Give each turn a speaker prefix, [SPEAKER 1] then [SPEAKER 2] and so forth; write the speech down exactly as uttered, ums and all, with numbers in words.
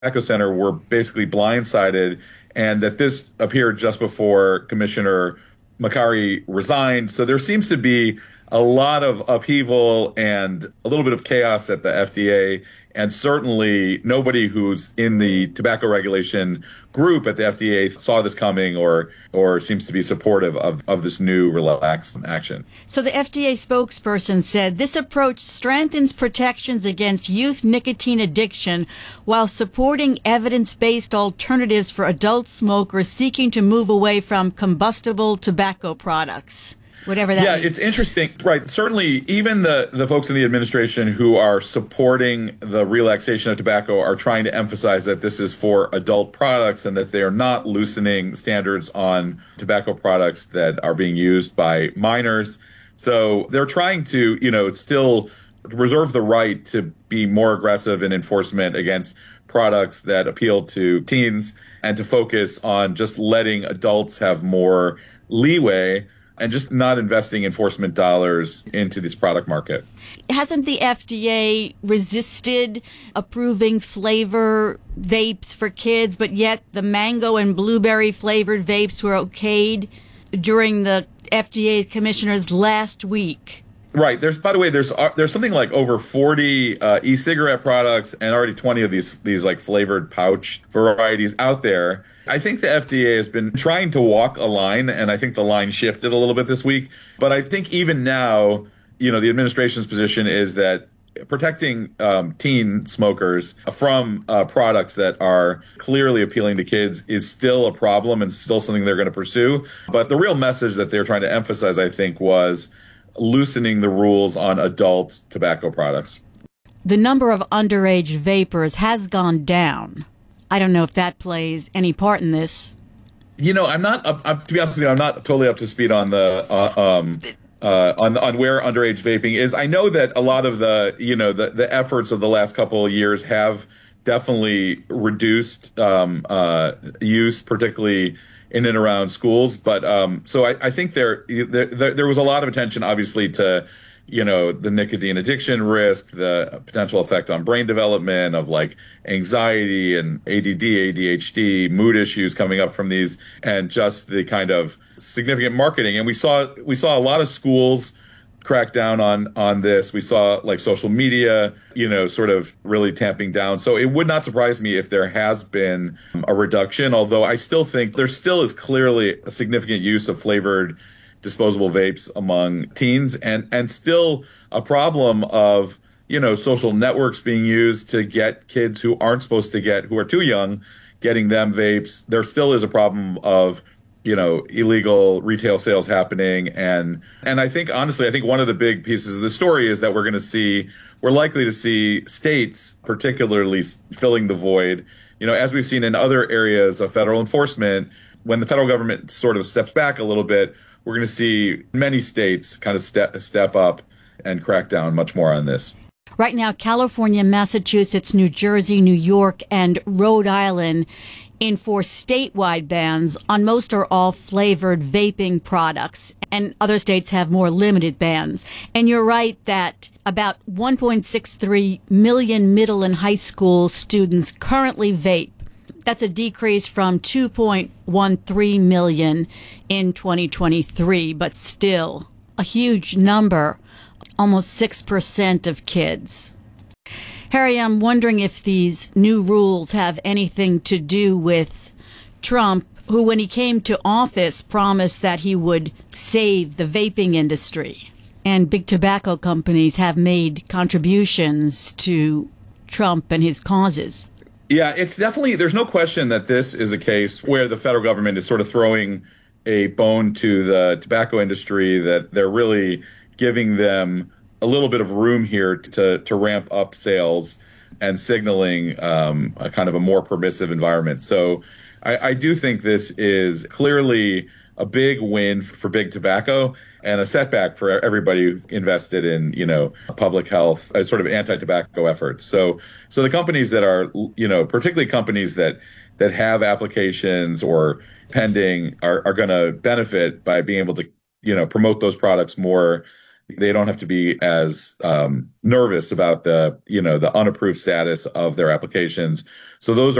[SPEAKER 1] Tobacco Center were basically blindsided, and that this appeared just before Commissioner Makari resigned. So there seems to be a lot of upheaval and a little bit of chaos at the F D A. And certainly nobody who's in the tobacco regulation group at the F D A saw this coming or or seems to be supportive of, of this new relaxed action.
[SPEAKER 2] So the F D A spokesperson said this approach strengthens protections against youth nicotine addiction while supporting evidence-based alternatives for adult smokers seeking to move away from combustible tobacco products. Whatever that
[SPEAKER 1] yeah,
[SPEAKER 2] means.
[SPEAKER 1] It's interesting. Right. Certainly, even the, the folks in the administration who are supporting the relaxation of tobacco are trying to emphasize that this is for adult products and that they are not loosening standards on tobacco products that are being used by minors. So they're trying to, you know, still reserve the right to be more aggressive in enforcement against products that appeal to teens and to focus on just letting adults have more leeway and just not investing enforcement dollars into this product market.
[SPEAKER 2] Hasn't the F D A resisted approving flavor vapes for kids, but yet the mango and blueberry flavored vapes were okayed during the F D A commissioners last week?
[SPEAKER 1] Right. There's, by the way, there's uh, there's something like over forty uh, e-cigarette products and already twenty of these these like flavored pouch varieties out there. I think the F D A has been trying to walk a line, and I think the line shifted a little bit this week. But I think even now, you know, the administration's position is that protecting um, teen smokers from uh, products that are clearly appealing to kids is still a problem and still something they're going to pursue. But the real message that they're trying to emphasize, I think, was loosening the rules on adult tobacco products.
[SPEAKER 2] The number of underage vapors has gone down. I don't know if that plays any part in this.
[SPEAKER 1] You know, I'm not, uh, to be honest with you, I'm not totally up to speed on the, uh, um, uh, on, on where underage vaping is. I know that a lot of the, you know, the, the efforts of the last couple of years have definitely reduced, um, uh, use, particularly in and around schools. But, um, so I, I think there, there, there was a lot of attention, obviously, to, you know, the nicotine addiction risk, the potential effect on brain development of like anxiety and A D D, A D H D, mood issues coming up from these, and just the kind of significant marketing. And we saw, we saw a lot of schools crack down on, on this. We saw like social media, you know, sort of really tamping down. So it would not surprise me if there has been a reduction, although I still think there still is clearly a significant use of flavored disposable vapes among teens, and, and still a problem of, you know, social networks being used to get kids who aren't supposed to get, who are too young, getting them vapes. There still is a problem of, you know, illegal retail sales happening. And, and I think, honestly, I think one of the big pieces of the story is that we're going to see, we're likely to see states particularly filling the void. You know, as we've seen in other areas of federal enforcement, when the federal government sort of steps back a little bit, we're going to see many states kind of step, step up and crack down much more on this.
[SPEAKER 2] Right now, California, Massachusetts, New Jersey, New York, and Rhode Island enforce statewide bans on most or all flavored vaping products, and other states have more limited bans. And you're right that about one point six three million middle and high school students currently vape. That's a decrease from two point one three million in twenty twenty-three, but still a huge number, almost six percent of kids. Harry, I'm wondering if these new rules have anything to do with Trump, who, when he came to office, promised that he would save the vaping industry. And big tobacco companies have made contributions to Trump and his causes.
[SPEAKER 1] Yeah, it's definitely, there's no question that this is a case where the federal government is sort of throwing a bone to the tobacco industry, that they're really giving them a little bit of room here to, to ramp up sales and signaling um, a kind of a more permissive environment. So I, I do think this is clearly a big win for big tobacco and a setback for everybody who invested in, you know, public health, uh, sort of anti-tobacco efforts. So, so the companies that are, you know, particularly companies that, that have applications or pending are, are going to benefit by being able to, you know, promote those products more they don't have to be as um, nervous about the, you know, the unapproved status of their applications. So those